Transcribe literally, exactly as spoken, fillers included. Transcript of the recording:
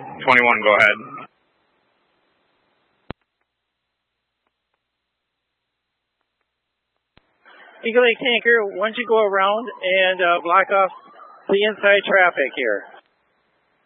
twenty-one, go ahead. Eagle Lake Tanker, why don't you go around and uh, block off the inside traffic here?